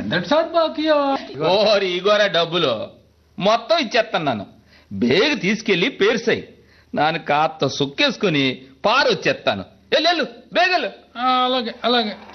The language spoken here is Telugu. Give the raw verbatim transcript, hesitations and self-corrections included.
ఎందటి సార్ బాకీ ఓరి ఇగోరా డబ్బులు మొత్తం ఇచ్చేస్తున్నాను. బేగ తీసుకెళ్లి పేర్సాయి. నాను కాస్త సుక్కేసుకుని పారు వచ్చేస్తాను. వెళ్ళు బేగలు. అలాగే అలాగే